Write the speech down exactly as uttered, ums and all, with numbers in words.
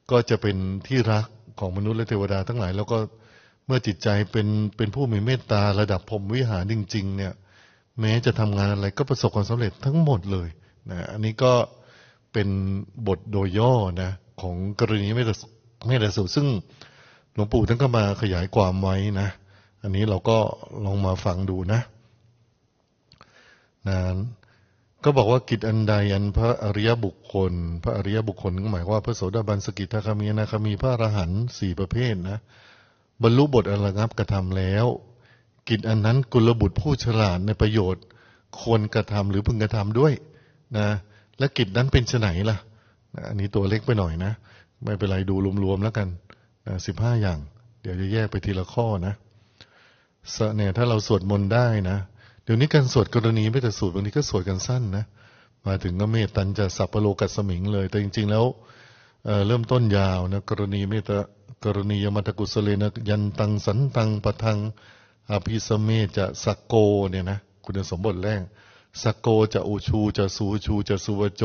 ก็จะเป็นที่รักของมนุษย์และเทวดาทั้งหลายแล้วก็เมื่อจิตใจเป็นเป็นผู้มีเมตตาระดับพรหมวิหารจริงๆเนี่ยแม้จะทำงานอะไรก็ประสบความสำเร็จทั้งหมดเลยนะอันนี้ก็เป็นบทโดยย่อนะของกรณีเมตเมตสูตรซึ่งหลวงปู่ท่านก็มาขยายความไว้นะอันนี้เราก็ลองมาฟังดูนะนะก็บอกว่ากิจอันใดอันพระอริยบุคคลพระอริยบุคคลก็หมายว่าพระโสดาบันสกิทาคามีอนาคามีพระอรหันต์สี่ประเภทนะบรรลุบทอรหัตกระทำแล้วกิจอันนั้นกุลบุตรผู้ฉลาดในประโยชน์ควรกระทำหรือพึงกระทำด้วยนะและกิจนั้นเป็นไฉนล่ะนะอันนี้ตัวเล็กไปหน่อยนะไม่เป็นไรดูรวมๆแล้วกันสิบห้าอย่างเดี๋ยวจะแยกไปทีละข้อนะเนี่ยถ้าเราสวดมนต์ได้นะเดี๋ยวนี้การสวดกรณีไม่แต่สูตรบางทีก็สวดกันสั้นนะมาถึงก็เมตตัญจะสัพพโลกัสสมิงเลยแต่จริงๆแล้ว เ, เริ่มต้นยาวนะกรณีเมตตากรณียมัตตกุสเลนะยันตังสันตังปะทังอภิสเมจะสักโกเนี่ยนะคุณสมบัติแรกสักโกจะอุชูจะสูชูจะสุวโจ